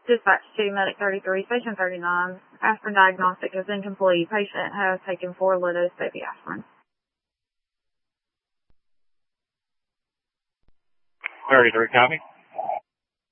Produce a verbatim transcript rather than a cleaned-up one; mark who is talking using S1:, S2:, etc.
S1: Dispatch to Medic thirty-three, Station thirty-nine. Aspirin diagnostic is incomplete. Patient has taken four Lidos baby aspirin.
S2: thirty-three, copy.